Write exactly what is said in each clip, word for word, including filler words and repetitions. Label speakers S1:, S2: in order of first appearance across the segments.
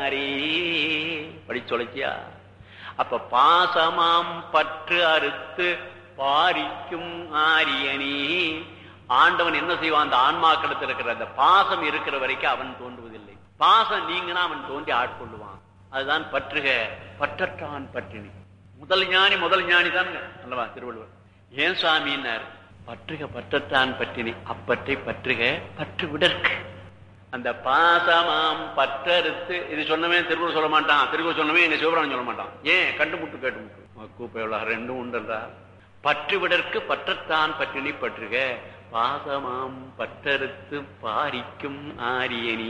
S1: அடியாரே படிச்சொலைச்சியா. அப்ப பாசமாம் பற்று அறுத்து பாரிக்கும் ஆரியனே. ஆண்டவன் என்ன செய்வான்? அந்த ஆன்மாக்களத்தில் இருக்கிற அந்த பாசம் இருக்கிற வரைக்கும் அவன் தோன்றுவதில்லை. பாசம் நீங்கன்னா அவன் தோன்றி ஆட்கொள்ளுவான். அதுதான் பற்றுக பற்றற்றான் பற்றினி. முதல் ஞானி முதல் ஞானி தான் அல்லவா திருவள்ளுவர். ஏன் சுவாமின்னார்? பற்றுக பற்றத்தான் பற்றினி, அப்பற்றை பற்றுக பற்று விடற்கு. அந்த பாசமாம் பற்றறுத்து இது சொன்னவே திருக்குறள் சொல்ல மாட்டான். திருக்குறள் சொன்னவே எங்க சிவபுராணம் சொல்ல மாட்டான். ஏன்? கண்டுமுட்டு கேட்டு கூப்பையுள்ள ரெண்டும் உண்டா. பற்று விடற்கு பற்றத்தான் பற்றினி பற்றுக பாசமாம் பற்றறுத்து பாரிக்கும் ஆரியனி.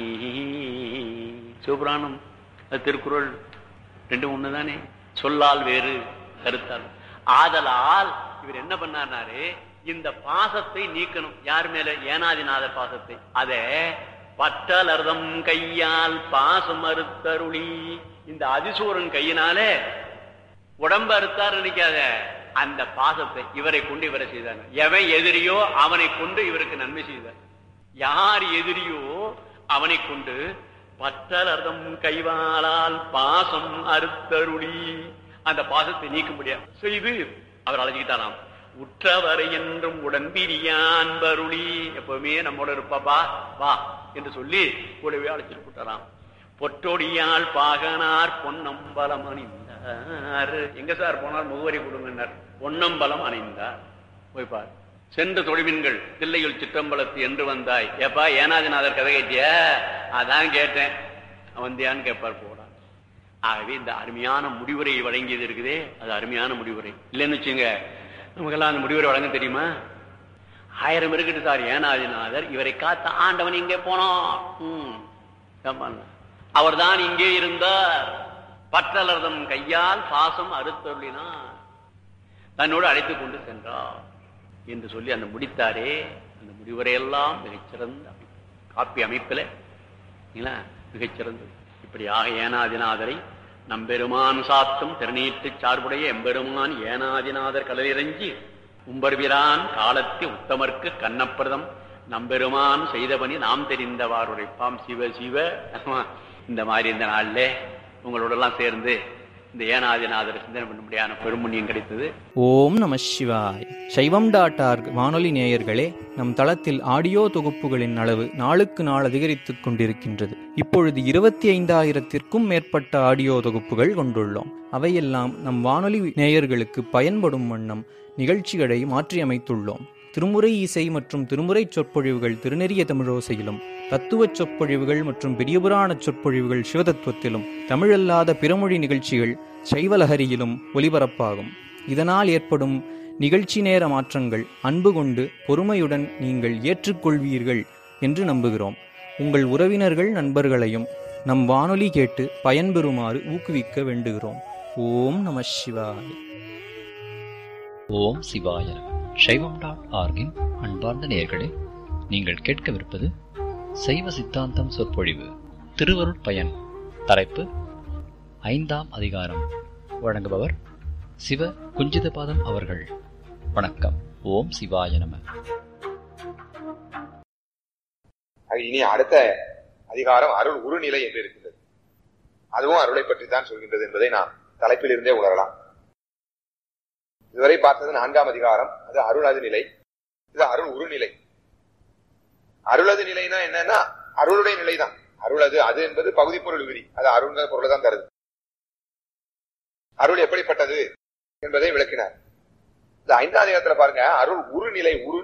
S1: சிவபுராணம் அது திருக்குறள் ரெண்டும் ஒண்ணுதானே. சொல்லால் வேறு கருத்தால். ஆதலால் இவர் என்ன பண்ணாரு? இந்த பாசத்தை நீக்கணும். யார் மேல? ஏனாதிநாதர் பாசத்தை. அத பற்றலர்தம் கையால் பாசம் அறுத்தருளி. இந்த அதிசூரன் கையினாலே உடம்பு அறுத்தார் நினைக்காத. அந்த பாசத்தை இவரை கொண்டு இவரை செய்தார். எவன் எதிரியோ அவனை கொண்டு இவருக்கு நன்மை செய்தார். யார் எதிரியோ அவனை கொண்டு பற்றலர்தம் கைவாளால் பாசம் அறுத்தருளி அந்த பாசத்தை நீக்க முடியாது செய்து அவர் அழைச்சிக்கிட்டாராம். உற்றவரை என்றும் உடன்பிரியான் பருளி. எப்பவுமே நம்மோட இருப்பாப்பா வா என்று சொல்லி கூடவே அழைச்சிட்டு போட்டாராம். பொற்றொடியால் பாகனார் பொன்னம்பலம் அணிந்தார். எங்க சார் போனார்? முகவரி கொடுங்கன்னார். பொன்னம்பலம் அணிந்தார். போய்பார். சென்ற தொழில்மீன்கள் தில்லையுள் சிற்றம்பலத்து என்று வந்தாய். ஏப்பா ஏனாதிநாதர் கதை கேட்டிய? அதான் கேட்டேன். வந்தியான்னு கேட்பார் போடான். ஆகவே இந்த அருமையான முடிவுரை வழங்கியது இருக்குதே, அது அருமையான முடிவுரை. இல்லைன்னு வச்சுங்க நமக்கெல்லாம் அந்த முடிவுரை வழங்க தெரியுமா? ஆயிரம் இருக்கட்டு சார். ஏனாதிநாதர் இவரை காத்த ஆண்டவன் இங்கே போனோம். அவர் தான் இங்கே இருந்தார். பற்றலர்தம் கையால் பாசம் அறுத்தருளினார். தன்னோடு அழைத்துக் கொண்டு சென்றார் என்று சொல்லி அந்த முடித்தாரே. அந்த முடிவுரையெல்லாம் மிகச்சிறந்த காப்பி அமைப்பில் மிகச்சிறந்தது. இப்படியாக ஏனாதிநாதரை நம்பெருமான் சாத்தும் திருநீட்டு சார்புடைய எம்பெருமான் ஏனாதிநாதர் கடலிறங்கி உம்பர்விரான் காலத்தி உத்தமர்க்கு கண்ணப்பிரதம் நம்பெருமான் செய்தபணி நாம் தெரிந்தவாறுரைப்பாம். சிவ சிவ. இந்த மாதிரி இந்த நாள்ல உங்களோட எல்லாம் சேர்ந்து இந்த ஏனாதிநாதர் சிந்தனை பண்ணும்படியான பெருமுண்ணியம் கிடைத்தது.
S2: ஓம் நம சிவாய். சைவம் டாட் ஆர்க் வானொலி நேயர்களே, நம் தளத்தில் ஆடியோ தொகுப்புகளின் அளவு நாளுக்கு நாள் அதிகரித்துக் கொண்டிருக்கின்றது. இப்பொழுது இருபத்தி ஐந்தாயிரத்திற்கும் மேற்பட்ட ஆடியோ தொகுப்புகள் கொண்டுள்ளோம். அவையெல்லாம் நம் வானொலி நேயர்களுக்கு பயன்படும் வண்ணம் நிகழ்ச்சிகளை மாற்றியமைத்துள்ளோம். திருமுறை இசை மற்றும் திருமுறை சொற்பொழிவுகள் திருநெறிய தமிழோசையிலும், தத்துவச் சொற்பொழிவுகள் மற்றும் பெரியபுராண சொற்பொழிவுகள் சிவதத்துவத்திலும், தமிழல்லாத பிறமொழி நிகழ்ச்சிகள் சைவலஹரியிலும் ஒலிபரப்பாகும். இதனால் ஏற்படும் நிகழ்ச்சி நேர மாற்றங்கள் அன்பு கொண்டு பொறுமையுடன் நீங்கள் ஏற்றுக்கொள்வீர்கள் என்று நம்புகிறோம். உங்கள் உறவினர்கள் நண்பர்களையும் நம் வானொலி கேட்டு பயன்பெறுமாறு ஊக்குவிக்க வேண்டுகிறோம். ஓம் நம சிவாய.
S3: ஓம் சிவாய. சைவம் டாட் ஆர்கின் அன்பார்ந்த நேயர்களே, நீங்கள் கேட்கவிருப்பது சைவ சித்தாந்தம் சொற்பொழிவு திருவருட்பயன். தலைப்பு ஐந்தாம் அதிகாரம். வழங்குபவர் சிவ குஞ்சிதபாதம் அவர்கள். வணக்கம். ஓம் சிவாய நம.
S4: இனி அடுத்த அதிகாரம் அருள் உருநிலை என்று இருக்கின்றது. அதுவும் அருளை பற்றி தான் சொல்கின்றது என்பதை நாம் தலைப்பில் இருந்தே உணரலாம். இதுவரை பார்த்தது நான்காம் அதிகாரம். அது அருளது நிலை. இது அருள் உருநிலை. அருளது நிலைனா என்னன்னா அருளுடைய நிலைதான். அருளது அது என்பது பகுதி பொருள் விதி. அது அருள் பொருளை தான் தருது. அருள் எப்படிப்பட்டது என்பதை விளக்கினார். இந்த ஐந்தாம் அதிகாரத்துல பாருங்க, அருள் உருநிலை. உரு